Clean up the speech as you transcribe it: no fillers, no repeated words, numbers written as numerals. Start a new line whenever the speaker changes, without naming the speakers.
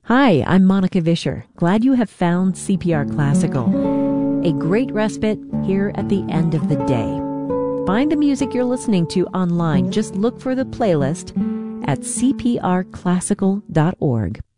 Hi, I'm Monica Vischer. Glad you have found CPR Classical. A great respite here at the end of the day. Find the music you're listening to online. Just look for the playlist at cprclassical.org.